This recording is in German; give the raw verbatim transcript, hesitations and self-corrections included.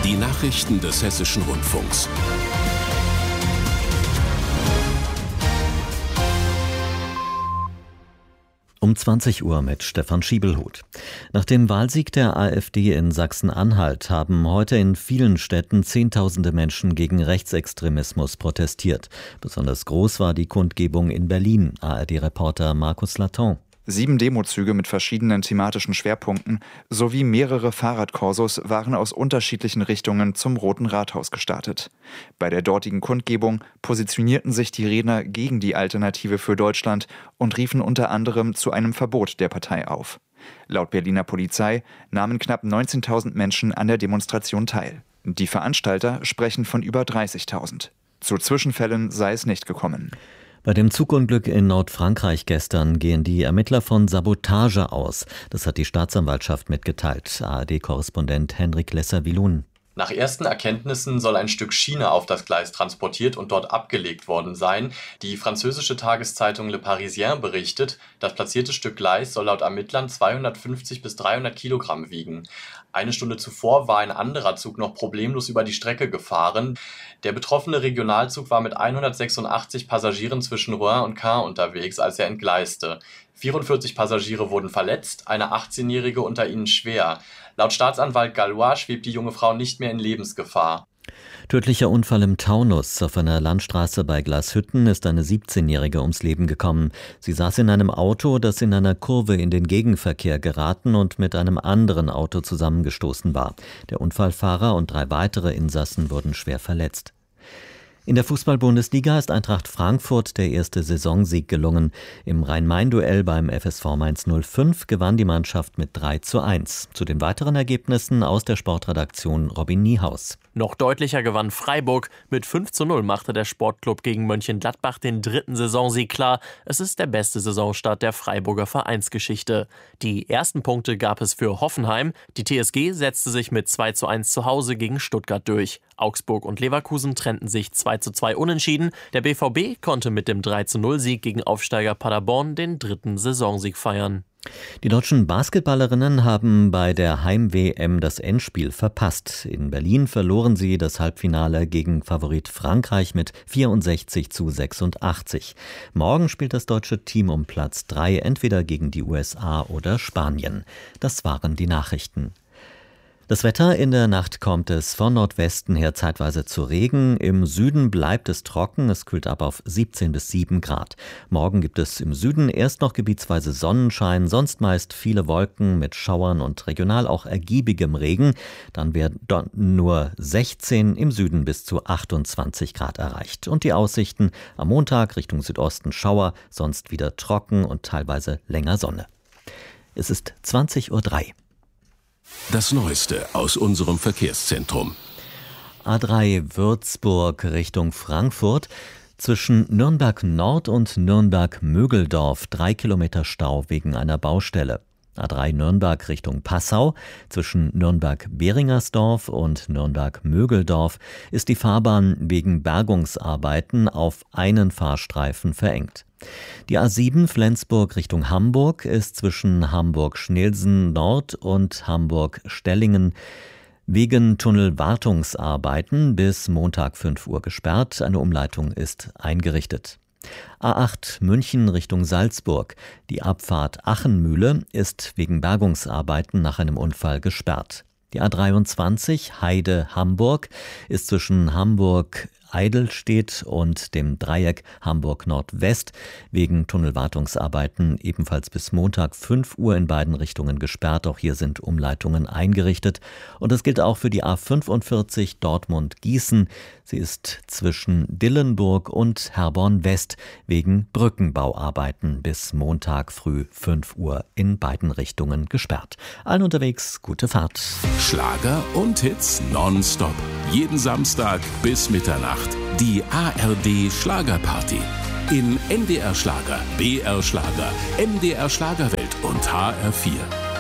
Die Nachrichten des Hessischen Rundfunks. Um zwanzig Uhr mit Stefan Schiebelhut. Nach dem Wahlsieg der AfD in Sachsen-Anhalt haben heute in vielen Städten Zehntausende Menschen gegen Rechtsextremismus protestiert. Besonders groß war die Kundgebung in Berlin. A R D-Reporter Markus Laton. Sieben Demozüge mit verschiedenen thematischen Schwerpunkten sowie mehrere Fahrradkorsos waren aus unterschiedlichen Richtungen zum Roten Rathaus gestartet. Bei der dortigen Kundgebung positionierten sich die Redner gegen die Alternative für Deutschland und riefen unter anderem zu einem Verbot der Partei auf. Laut Berliner Polizei nahmen knapp neunzehntausend Menschen an der Demonstration teil. Die Veranstalter sprechen von über dreißigtausend. Zu Zwischenfällen sei es nicht gekommen. Bei dem Zugunglück in Nordfrankreich gestern gehen die Ermittler von Sabotage aus. Das hat die Staatsanwaltschaft mitgeteilt. A R D-Korrespondent Henrik Lesser-Wilun. Nach ersten Erkenntnissen soll ein Stück Schiene auf das Gleis transportiert und dort abgelegt worden sein. Die französische Tageszeitung Le Parisien berichtet, das platzierte Stück Gleis soll laut Ermittlern zweihundertfünfzig bis dreihundert Kilogramm wiegen. Eine Stunde zuvor war ein anderer Zug noch problemlos über die Strecke gefahren. Der betroffene Regionalzug war mit hundertsechsundachtzig Passagieren zwischen Rouen und Caen unterwegs, als er entgleiste. vierundvierzig Passagiere wurden verletzt, eine achtzehnjährige unter ihnen schwer. Laut Staatsanwalt Gallois schwebt die junge Frau nicht mehr in Lebensgefahr. Tödlicher Unfall im Taunus. Auf einer Landstraße bei Glashütten ist eine siebzehnjährige ums Leben gekommen. Sie saß in einem Auto, das in einer Kurve in den Gegenverkehr geraten und mit einem anderen Auto zusammengestoßen war. Der Unfallfahrer und drei weitere Insassen wurden schwer verletzt. In der Fußball-Bundesliga ist Eintracht Frankfurt der erste Saisonsieg gelungen. Im Rhein-Main-Duell beim F S V Mainz null fünf gewann die Mannschaft mit drei zu eins. Zu den weiteren Ergebnissen aus der Sportredaktion Robin Niehaus. Noch deutlicher gewann Freiburg. Mit fünf zu null machte der Sportclub gegen Mönchengladbach den dritten Saisonsieg klar. Es ist der beste Saisonstart der Freiburger Vereinsgeschichte. Die ersten Punkte gab es für Hoffenheim. Die T S G setzte sich mit zwei zu eins zu Hause gegen Stuttgart durch. Augsburg und Leverkusen trennten sich zwei zu zwei unentschieden. Der B V B konnte mit dem drei zu null Sieg gegen Aufsteiger Paderborn den dritten Saisonsieg feiern. Die deutschen Basketballerinnen haben bei der Heim-W M das Endspiel verpasst. In Berlin verloren sie das Halbfinale gegen Favorit Frankreich mit vierundsechzig zu sechsundachtzig. Morgen spielt das deutsche Team um Platz drei, entweder gegen die U S A oder Spanien. Das waren die Nachrichten. Das Wetter: In der Nacht kommt es von Nordwesten her zeitweise zu Regen. Im Süden bleibt es trocken. Es kühlt ab auf siebzehn bis sieben Grad. Morgen gibt es im Süden erst noch gebietsweise Sonnenschein, sonst meist viele Wolken mit Schauern und regional auch ergiebigem Regen. Dann werden nur sechzehn, im Süden bis zu achtundzwanzig Grad erreicht. Und die Aussichten: am Montag Richtung Südosten Schauer, sonst wieder trocken und teilweise länger Sonne. Es ist zwanzig Uhr drei. Das Neueste aus unserem Verkehrszentrum. A drei Würzburg Richtung Frankfurt. Zwischen Nürnberg Nord und Nürnberg Mögeldorf drei Kilometer Stau wegen einer Baustelle. A drei Nürnberg Richtung Passau. Zwischen Nürnberg-Beringersdorf und Nürnberg-Mögeldorf ist die Fahrbahn wegen Bergungsarbeiten auf einen Fahrstreifen verengt. Die A sieben Flensburg Richtung Hamburg ist zwischen Hamburg-Schnelsen Nord und Hamburg-Stellingen wegen Tunnelwartungsarbeiten bis Montag fünf Uhr gesperrt. Eine Umleitung ist eingerichtet. A acht München Richtung Salzburg. Die Abfahrt Achenmühle ist wegen Bergungsarbeiten nach einem Unfall gesperrt. Die A dreiundzwanzig Heide-Hamburg ist zwischen Hamburg-Eidelstedt und dem Dreieck Hamburg-Nordwest wegen Tunnelwartungsarbeiten ebenfalls bis Montag fünf Uhr in beiden Richtungen gesperrt. Auch hier sind Umleitungen eingerichtet. Und das gilt auch für die A fünfundvierzig Dortmund-Gießen. Sie ist zwischen Dillenburg und Herborn-West wegen Brückenbauarbeiten bis Montag früh fünf Uhr in beiden Richtungen gesperrt. Allen unterwegs gute Fahrt. Schlager und Hits nonstop. Jeden Samstag bis Mitternacht. Die A R D Schlagerparty. In N D R Schlager, B R Schlager, M D R Schlagerwelt und H R vier.